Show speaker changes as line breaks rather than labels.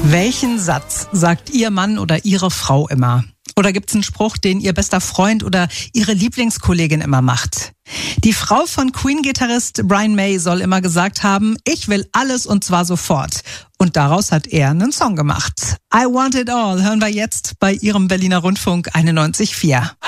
Welchen Satz sagt Ihr Mann oder Ihre Frau immer? Oder gibt's einen Spruch, den Ihr bester Freund oder Ihre Lieblingskollegin immer macht? Die Frau von Queen-Gitarrist Brian May soll immer gesagt haben, ich will alles und zwar sofort. Und daraus hat er einen Song gemacht. I Want It All hören wir jetzt bei Ihrem Berliner Rundfunk 91.4.